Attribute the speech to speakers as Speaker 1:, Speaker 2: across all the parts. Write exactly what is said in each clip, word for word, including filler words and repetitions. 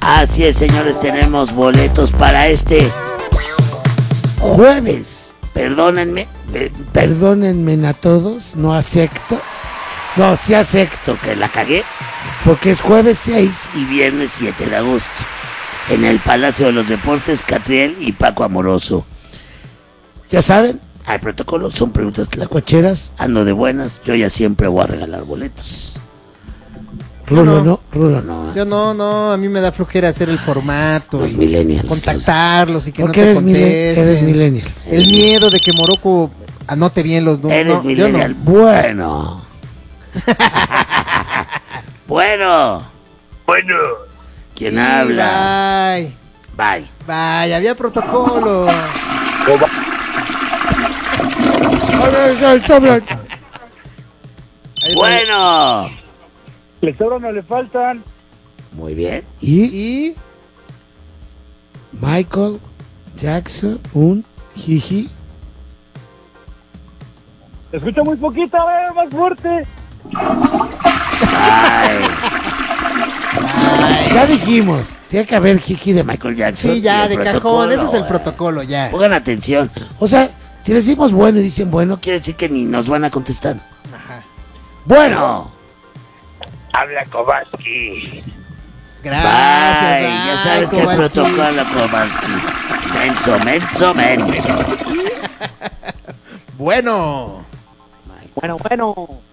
Speaker 1: Así es, señores, tenemos boletos para este jueves. Perdónenme, eh, perdónenme a todos, no acepto. No, sí acepto que la cagué, porque es jueves seis y viernes siete de agosto. En el Palacio de los Deportes, Catriel y Paco Amoroso. Ya saben, hay protocolo, son preguntas tlacuacheras, ando de buenas, yo ya siempre voy a regalar boletos. Rulo no, no, Rulo no. ¿eh?
Speaker 2: Yo no, no, a mí me da flojera hacer el formato.
Speaker 1: Los
Speaker 2: y
Speaker 1: millennials.
Speaker 2: contactarlos y que no
Speaker 1: Porque
Speaker 2: te
Speaker 1: eres, mile-
Speaker 2: contesten.
Speaker 1: eres millennial.
Speaker 2: El miedo de que Morocco anote bien los números.
Speaker 1: Eres
Speaker 2: No, yo
Speaker 1: millennial.
Speaker 2: no.
Speaker 1: Bueno. bueno. Bueno. ¿Quién
Speaker 2: Sí,
Speaker 1: habla?
Speaker 2: Bye.
Speaker 1: Bye.
Speaker 2: Bye, había protocolo. Ahí
Speaker 1: Bueno.
Speaker 3: Le sobran o le faltan.
Speaker 1: Muy bien.
Speaker 2: ¿Y?
Speaker 1: Y
Speaker 2: ¿Y?
Speaker 1: Michael Jackson, un jiji.
Speaker 3: Escucha muy poquito, a ver, más fuerte.
Speaker 1: Ay. Ya dijimos, tiene que haber jiji de Michael Jackson.
Speaker 2: Sí, ya,
Speaker 1: Y el
Speaker 2: de cajón,
Speaker 1: protocolo,
Speaker 2: ese es el
Speaker 1: güey.
Speaker 2: protocolo, ya.
Speaker 1: Pongan atención. O sea, si les decimos bueno y dicen bueno, quiere decir que ni nos van a contestar.
Speaker 2: Ajá.
Speaker 1: Bueno.
Speaker 3: Habla Kowalski.
Speaker 2: Gracias,
Speaker 1: Bye.
Speaker 2: bye,
Speaker 1: Ya sabes que el
Speaker 2: Kowalski.
Speaker 1: protocolo Kowalski. Menso, menso, menso.
Speaker 2: Bueno.
Speaker 3: Bueno, bueno.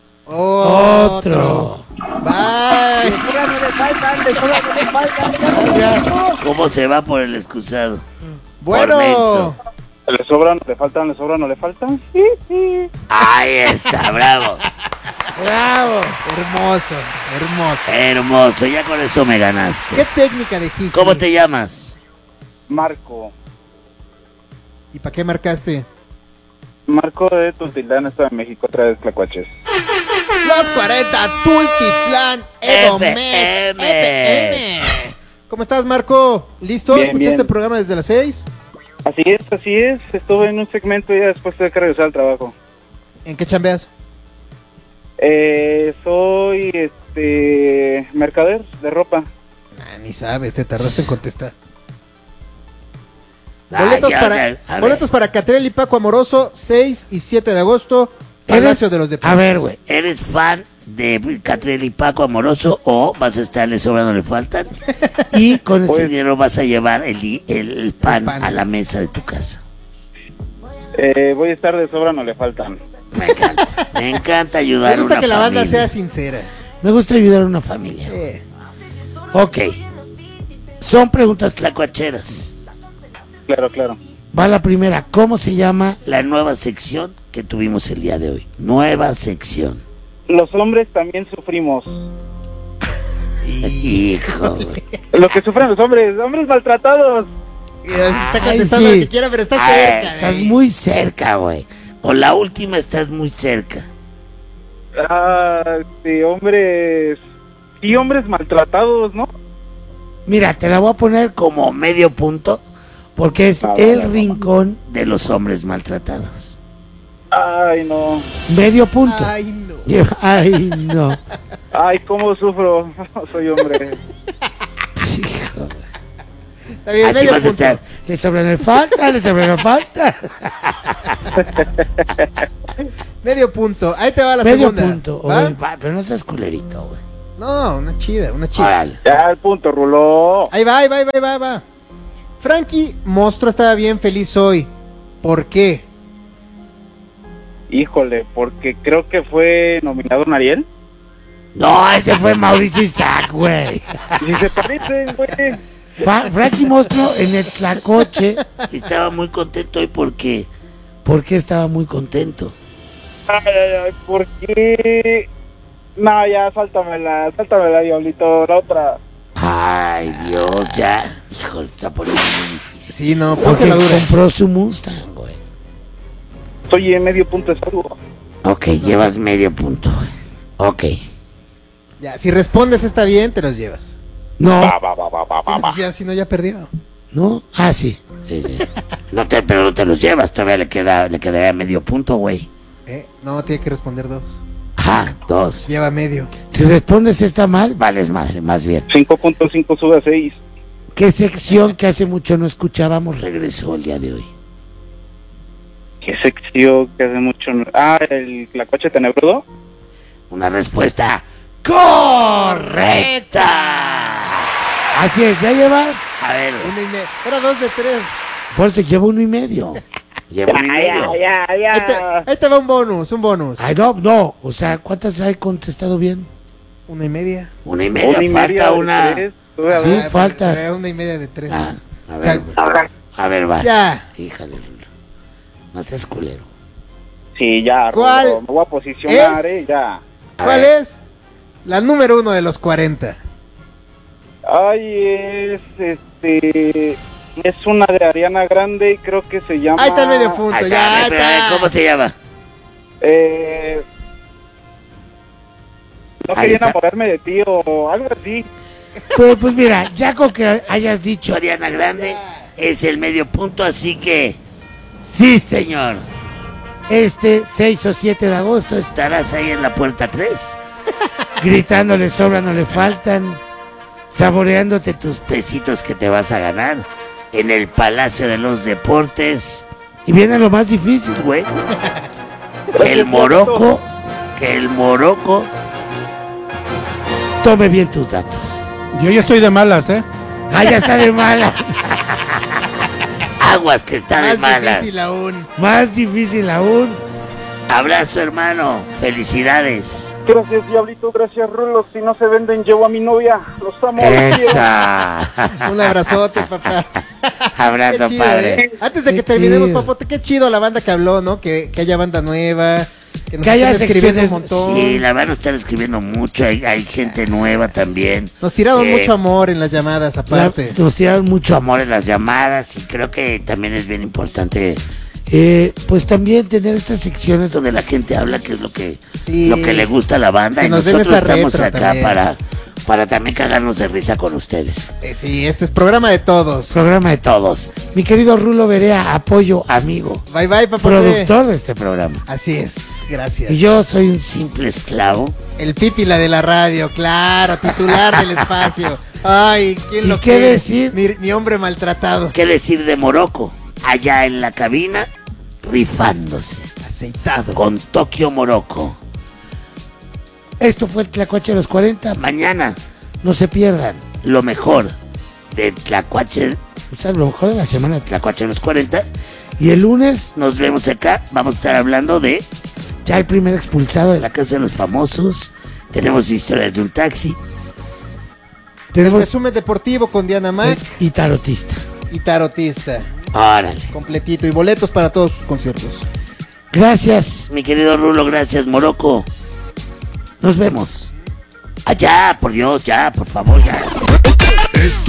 Speaker 2: Otro. Bye.
Speaker 3: Le sobran o le faltan, le sobran o le faltan.
Speaker 1: ¿Cómo se va por el excusado? Por
Speaker 2: Bueno.
Speaker 1: menso.
Speaker 3: ¿Le sobran, le faltan, le sobran o le faltan? Sí, sí.
Speaker 1: Ahí está, bravo. Bravo.
Speaker 2: Hermoso, hermoso.
Speaker 1: Hermoso, ya con eso me ganaste.
Speaker 2: ¿Qué técnica de Jiki?
Speaker 1: ¿Cómo te llamas?
Speaker 3: Marco.
Speaker 2: ¿Y para qué marcaste?
Speaker 3: Marco de Tultitlán, Estado de México, otra vez Tlacuaches.
Speaker 2: Los cuarenta, Tultitlán, Edomex,
Speaker 1: F M.
Speaker 2: F M. ¿Cómo estás, Marco? ¿Listo?
Speaker 3: Bien,
Speaker 2: ¿Escuchaste
Speaker 3: bien.
Speaker 2: el programa desde las seis?
Speaker 3: Así es, así es. Estuve en un segmento y ya después tuve que regresar al trabajo.
Speaker 2: ¿En qué chambeas?
Speaker 3: Eh, soy este mercader de ropa.
Speaker 2: Nah, ni sabes, te tardaste en contestar.
Speaker 1: Ah,
Speaker 2: Boletos
Speaker 1: ya,
Speaker 2: para
Speaker 1: ya, a ver.
Speaker 2: boletos para Catriel y Paco Amoroso, seis y siete de agosto,
Speaker 1: ¿Eres-
Speaker 2: Palacio de los Deportes.
Speaker 1: A ver, güey, ¿eres fan de Catriel y Paco Amoroso o vas a estarle sobrando le faltan? Y con ese
Speaker 3: Pues-
Speaker 1: dinero vas a llevar el, di- el pan,
Speaker 2: pan.
Speaker 1: a la mesa de tu casa.
Speaker 3: Eh, voy a estar de sobra, no le faltan.
Speaker 1: Me encanta, me encanta ayudar
Speaker 2: Me gusta
Speaker 1: a una
Speaker 2: que la banda
Speaker 1: familia.
Speaker 2: sea sincera.
Speaker 1: Me gusta ayudar a una familia.
Speaker 2: Eh,
Speaker 1: Ok, son preguntas tlacuacheras.
Speaker 3: Claro, claro.
Speaker 1: Va la primera, ¿cómo se llama la nueva sección que tuvimos el día de hoy? Nueva sección.
Speaker 3: Los hombres también sufrimos.
Speaker 1: Hijo, güey.
Speaker 3: Lo que sufren los hombres, hombres maltratados.
Speaker 2: y así está
Speaker 1: Ay,
Speaker 2: contestando
Speaker 1: sí.
Speaker 2: lo que quiera, pero está
Speaker 1: Ay,
Speaker 2: cerca.
Speaker 1: estás
Speaker 2: güey.
Speaker 1: muy cerca, güey. O la última estás muy cerca.
Speaker 3: Ah, sí, hombres. Sí, hombres maltratados, ¿no?
Speaker 1: Mira, te la voy a poner como medio punto, porque es
Speaker 3: Va, va,
Speaker 1: el
Speaker 3: va, va.
Speaker 1: rincón de los hombres maltratados.
Speaker 3: Ay, no.
Speaker 1: Medio punto.
Speaker 2: Ay, no.
Speaker 1: Lleva- Ay, no.
Speaker 3: Ay, cómo sufro. Soy hombre.
Speaker 1: Hijo.
Speaker 2: Está bien,
Speaker 1: Así
Speaker 2: medio
Speaker 1: vas a
Speaker 2: punto.
Speaker 1: estar. Le sobran el falta, le sobran el falta.
Speaker 2: Medio punto. Ahí te va la
Speaker 1: Medio
Speaker 2: segunda.
Speaker 1: punto.
Speaker 2: ¿Va?
Speaker 1: Oye, va, pero no seas culerito, güey.
Speaker 2: No, una chida, una chida.
Speaker 1: Órale.
Speaker 3: Ya, el punto, Rulo.
Speaker 2: Ahí va, ahí va, ahí va, ahí va, ahí va. Frankie Monstruo estaba bien feliz hoy. ¿Por qué?
Speaker 3: Híjole, porque creo que fue nominado un Ariel.
Speaker 1: No, ese fue Mauricio Isaac, güey.
Speaker 3: Y si se parecen, güey.
Speaker 1: Fra- Frankie Monstruo en el Tlacoche estaba muy contento hoy porque. ¿Por qué estaba muy contento?
Speaker 3: Ay, ay, ay, ¿por qué? No, ya, sáltamela, sáltamela, diablito, la otra.
Speaker 1: Ay, Dios, ya. Hijo, está poniendo muy difícil.
Speaker 2: Sí, no,
Speaker 1: Porque
Speaker 2: ponte la dura.
Speaker 1: compró su Mustang, güey.
Speaker 3: Soy en medio punto de salud.
Speaker 1: Ok, llevas medio punto, güey. Ok.
Speaker 2: Ya, si respondes está bien, te los llevas.
Speaker 1: No,
Speaker 3: Va, va, va, va, va,
Speaker 2: Sí,
Speaker 3: va, va.
Speaker 2: pues ya, si no, ya perdió.
Speaker 1: no. Ah, sí. Sí, sí. No te, pero no te los llevas, todavía le queda, le quedaría medio punto, güey.
Speaker 2: ¿Eh? No, tiene que responder dos.
Speaker 1: Ajá, dos.
Speaker 2: Lleva medio.
Speaker 1: Si respondes esta mal, vales madre, más bien.
Speaker 3: cinco punto cinco sube a seis.
Speaker 1: ¿Qué sección que hace mucho no escuchábamos regresó el día de hoy?
Speaker 3: ¿Qué sección que hace mucho? no- Ah, el Tlacuache Tenebrudo.
Speaker 1: Una respuesta correcta. Así es, ¿ya llevas? A ver,
Speaker 2: Uno y medio. Era dos de tres.
Speaker 1: por eso llevo uno y medio. Llevo uno y medio.
Speaker 3: ya,
Speaker 2: Ahí te, ahí te va un bonus, un bonus.
Speaker 1: Ay, no, no, o sea, ¿cuántas hay contestado bien?
Speaker 2: Una y media.
Speaker 1: Una y media,
Speaker 3: Una y
Speaker 1: falta
Speaker 3: media de
Speaker 1: una.
Speaker 3: tres. Tú, a
Speaker 1: Sí,
Speaker 3: ver.
Speaker 2: Ah,
Speaker 1: falta.
Speaker 2: pero era una y media de tres.
Speaker 1: Ah, a
Speaker 2: O sea,
Speaker 1: ver, a ver, vas.
Speaker 2: ya.
Speaker 1: Híjale, Rulo. No seas culero.
Speaker 3: Sí, ya,
Speaker 2: ¿Cuál
Speaker 3: Rulo, me voy a posicionar,
Speaker 2: es?
Speaker 3: eh, ya.
Speaker 1: A
Speaker 2: ¿Cuál
Speaker 1: ver.
Speaker 2: es la número uno de los cuarenta?
Speaker 3: Ay, es, este, es una de Ariana Grande y creo que se llama...
Speaker 2: Ahí está el medio punto,
Speaker 1: Ahí está,
Speaker 2: ya
Speaker 1: pero, a ver,
Speaker 2: está.
Speaker 1: ¿cómo se llama?
Speaker 3: Eh, no
Speaker 1: Ahí
Speaker 3: quería
Speaker 1: está.
Speaker 3: enamorarme de ti o algo así.
Speaker 1: Pues, pues mira, ya con que hayas dicho Ariana Grande, es el medio punto, así que sí, señor. Este seis o siete de agosto estarás ahí en la puerta tres, gritándole sobra, no le faltan, saboreándote tus pesitos que te vas a ganar en el Palacio de los Deportes. Y viene lo más difícil, güey. Que el Morocco, que el Morocco tome bien tus datos.
Speaker 4: Yo ya estoy de malas, ¿eh?
Speaker 1: Ah, ya está de malas. Aguas que está de
Speaker 2: Más
Speaker 1: malas.
Speaker 2: difícil aún.
Speaker 1: Más difícil aún. Abrazo, hermano. Felicidades.
Speaker 3: Gracias, Diablito, gracias, Rulo. Si no se venden, llevo a mi novia. Los amo. los quiero.
Speaker 1: Esa.
Speaker 2: Un abrazote, papá.
Speaker 1: Abrazo,
Speaker 2: Qué chido,
Speaker 1: padre.
Speaker 2: ¿eh? Antes de
Speaker 1: Qué
Speaker 2: que terminemos,
Speaker 1: chido.
Speaker 2: papote, qué chido la banda que habló, ¿no? Que, que haya banda nueva, que nos
Speaker 1: Que haya
Speaker 2: estén escribiendo un
Speaker 1: secciones.
Speaker 2: montón.
Speaker 1: Sí, la van a estar escribiendo mucho. Hay, hay gente nueva también.
Speaker 2: Nos tiraron
Speaker 1: Eh,
Speaker 2: mucho amor en las llamadas, aparte.
Speaker 1: La- nos tiraron mucho amor en las llamadas y creo que también es bien importante, eh, pues también tener estas secciones donde la gente habla que es lo que
Speaker 2: Sí.
Speaker 1: lo que le gusta a la banda
Speaker 2: Que
Speaker 1: y
Speaker 2: nos den
Speaker 1: nosotros
Speaker 2: esa
Speaker 1: estamos
Speaker 2: retro
Speaker 1: acá
Speaker 2: también.
Speaker 1: para para también cagarnos de risa con ustedes.
Speaker 2: Eh, sí, este es programa de todos.
Speaker 1: Programa de todos. Mi querido Rulo Berea, apoyo, amigo,
Speaker 2: Bye bye, papote.
Speaker 1: productor de este programa.
Speaker 2: Así es, gracias.
Speaker 1: Y yo soy un simple esclavo.
Speaker 2: El pípila de la radio, claro, titular del espacio. Ay, ¿quién
Speaker 1: ¿Y
Speaker 2: lo
Speaker 1: qué
Speaker 2: quiere?
Speaker 1: decir?
Speaker 2: Mi, mi hombre maltratado.
Speaker 1: ¿Qué decir de Morocco? Allá en la cabina, rifándose.
Speaker 2: Aceitado.
Speaker 1: Con Tokio Morocco. Esto fue el Tlacuache de los cuarenta. Mañana no se pierdan lo mejor de Tlacuache, o sea, lo mejor de la semana de Tlacuache de los cuarenta. Y el lunes nos vemos acá. Vamos a estar hablando de ya el primer expulsado de la Casa de los Famosos. Tenemos historias de un taxi.
Speaker 2: El
Speaker 1: Tenemos
Speaker 2: resumen deportivo con Diana Mac
Speaker 1: y tarotista.
Speaker 2: y tarotista.
Speaker 1: Órale.
Speaker 2: Completito. Y boletos para todos sus conciertos.
Speaker 1: Gracias, mi querido Rulo. Gracias, Morocco. Nos vemos. Allá, por Dios, ya, por favor, ya.